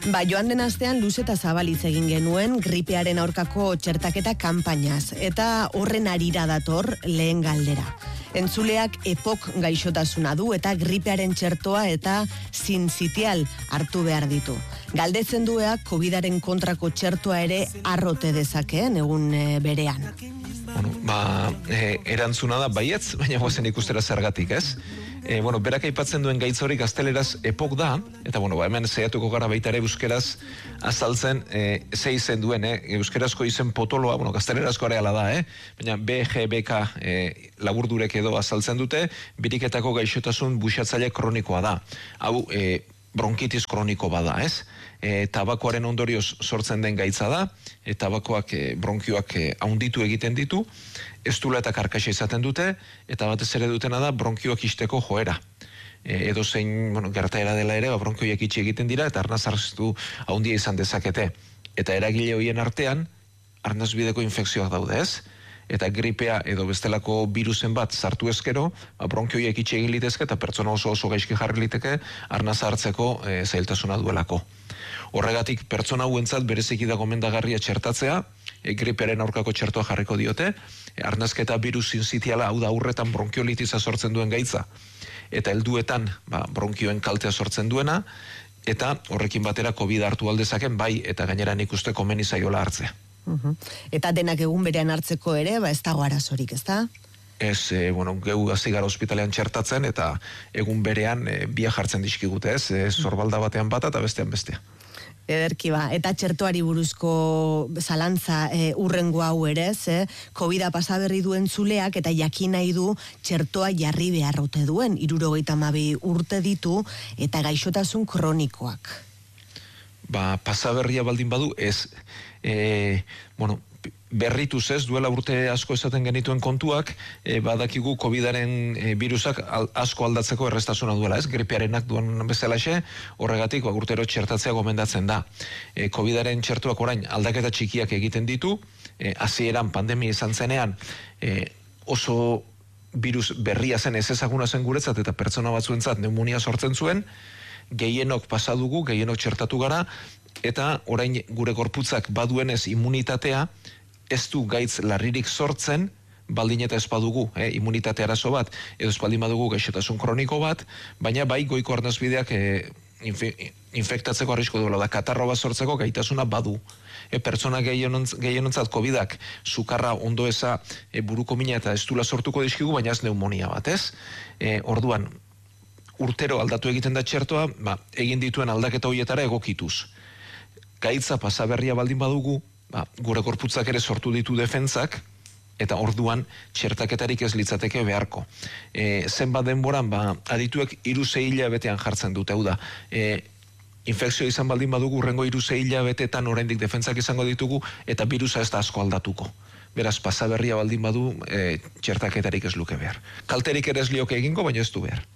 Joan den astean luze eta zabaliz egin genuen gripearen aurkako txertaketa kanpainaz, eta horren arira dator lehen galdera. Entzuleak EPOK gaixotasuna du eta gripearen txertoa eta sincitial hartu behar ditu. Galdetzen dueak COVIDaren kontrako txertoa ere arrote dezakeen egun berean. Erantzuna da baietz, baina goazen ikustera zergatik, ez? Berak aipatzen duen gaitz hori gazteleraz EPOK da, eta hemen zeiatuko gara baita ere euskeraz azaltzen ze izen duen, euskerazko izen potoloa, gaztelerazko areala da, baina BGBK laburdurek edo azaltzen dute, biriketako gaixotasun buxatzaile kronikoa da. Hau, bronkitis kroniko bada, ez? Tabakoaren ondorioz sortzen den gaitza da, tabakoak bronkioak haunditu egiten ditu, estula eta karkaxa izaten dute, eta batez ere dutena da bronkioak isteko joera. Edo zein gertaera dela ere, bronkioak itxi egiten dira, eta arnaz arraztu haundia izan dezakete. Eta eragile horien artean, arnazbideko infekzioak daude, ez? Eta gripea edo bestelako virusen bat sartu ezkero, bronkioiek itxi egin litezke eta pertsona oso gaizki jarri liteke arnaz hartzeko zailtasuna duelako. Horregatik pertsona hauentzat bereziki da gomendagarria txertatzea, gripearen aurkako txertoa jarriko diote, arnazketa virus sincitiala, hau da aurretan bronkiolitiza sortzen duen gaitza, eta helduetan bronkioen kaltea sortzen duena, eta horrekin batera COVID hartu aldezaken bai, eta gainera nik uste komeni zaiola hartzea. Eta denak egun berean hartzeko ere, ez dago arazorik, ez da? Ez, geu hasi gara ospitalean txertatzen, eta egun berean bia jartzen dizkigute, ez? Zorbalda batean bata eta bestean bestea. Ederki eta txertoari buruzko zalantza urrengo hau ere, COVID-a pasaberri duen zuleak eta jakin nahi du txertoa jarri beharrote duen, 72 urte ditu eta gaixotasun kronikoak. Pasaberria baldin badu, ez, berrituz ez, duela urte asko esaten genituen kontuak, badakigu COVIDaren virusak asko aldatzeko errestasuna duela, ez? Gripearenak duen bezalaxe, horregatik urtero txertatzea gomendatzen da. COVIDaren txertuak orain aldaketa txikiak egiten ditu, hasieran pandemia izan zenean, oso virus berria zen, ez ezaguna zen guretzat, eta pertsona batzuentzat pneumonia sortzen zuen, gehienok pasadugu, gehienok txertatu gara, eta orain gure gorputzak baduenez immunitatea, ez du gaitz larririk sortzen, baldin eta ez badugu, immunitate arazo bat, edo ez baldin badugu gaixotasun kroniko bat, baina bai goiko arnazbideak infektatzeko arrisko duela, da katarro bat sortzeko gaitasuna badu. Pertsona gehienontzat COVIDak sukarra ondo eza buruko mina eta estula sortuko dizkigu, baina ez pneumonia bat, ez? Orduan, urtero aldatu egiten da txertoa, egin dituen aldaketa horietara egokituz. Gaitza pasaberria baldin badugu, gure gorputzak ere sortu ditu defentzak, eta orduan txertaketarik ez litzateke beharko. Zenbat denboran, adituek 3-6 hilabetean jartzen dute, hau da, infekzio izan baldin badugu, urrengo 3-6 hilabetetan oraindik defentzak izango ditugu, eta virusa ez da asko aldatuko. Beraz, pasaberria baldin badu, txertaketarik ez luke behar. Kalterik ere ez lioke egingo, baina ez du behar.